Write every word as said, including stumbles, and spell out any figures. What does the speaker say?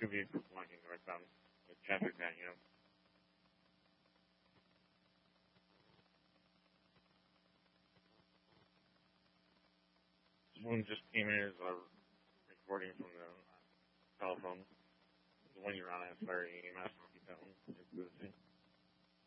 two vehicles walking northbound with traffic backing up. Someone just came in as a recording from the telephone. The one you're on, I'm sorry, you asked me to keep that one.